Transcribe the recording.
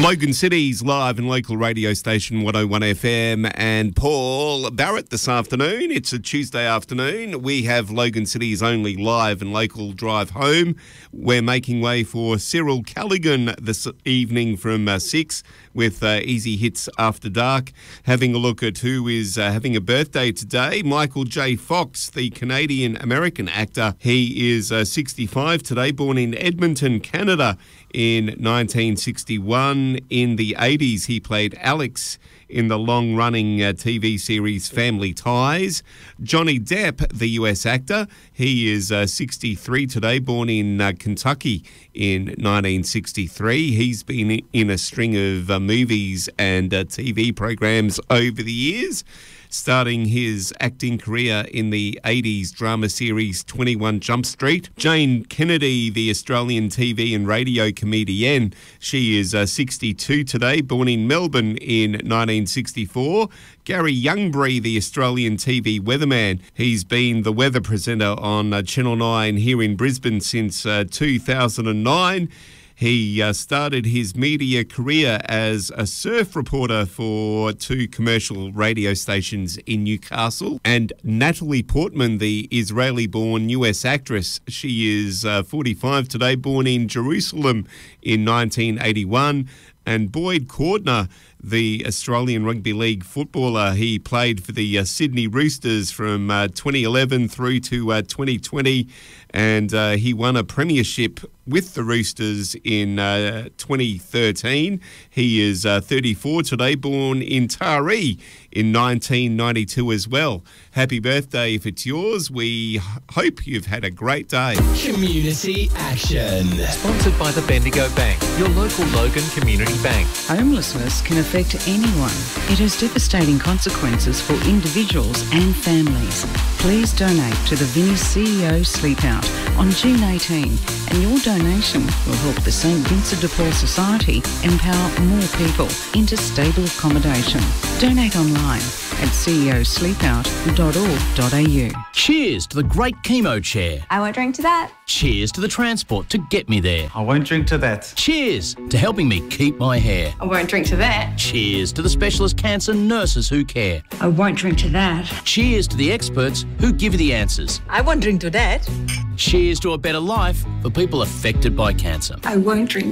Logan City's live and local radio station 101 FM and Paul Barrett this afternoon. It's a Tuesday afternoon. We have Logan City's only live and local drive home. We're making way for Cyril Callaghan this evening from 6 with Easy Hits After Dark. Having a look at who is having a birthday today. Michael J. Fox, the Canadian-American actor. He is 65 today, born in Edmonton, Canada in 1961. In the 80s, he played Alex in the long-running TV series Family Ties. Johnny Depp, the US actor, he is 63 today, born in Kentucky in 1963. He's been in a string of movies and TV programs over the years, starting his acting career in the 80s drama series 21 Jump Street. Jane Kennedy, the Australian TV and radio comedian, she is 62 today, born in Melbourne in 1964. Gary Youngbury, the Australian TV weatherman, he's been the weather presenter on Channel 9 here in Brisbane since 2009. He started his media career as a surf reporter for 2 commercial radio stations in Newcastle. And Natalie Portman, the Israeli-born US actress, she is 45 today, born in Jerusalem in 1981. And Boyd Cordner, the Australian Rugby League footballer, he played for the Sydney Roosters from 2011 through to 2020, and he won a premiership with the Roosters in 2013. He is 34 today, born in Taree in 1992 as well. Happy birthday if it's yours. We hope you've had a great day. Community Action. Sponsored by the Bendigo Bank, your local Logan Community Bank. Homelessness can affect anyone. It has devastating consequences for individuals and families. Please donate to the Vinnie's CEO Sleep Out on June 18, and your donation will help the St Vincent de Paul Society empower more people into stable accommodation. Donate online at ceosleepout.org.au. Cheers to the great chemo chair. I won't drink to that. Cheers to the transport to get me there. I won't drink to that. Cheers to helping me keep my hair. I won't drink to that. Cheers to the specialist cancer nurses who care. I won't drink to that. Cheers to the experts who give you the answers. I won't drink to that. Cheers to a better life for people affected by cancer. I won't drink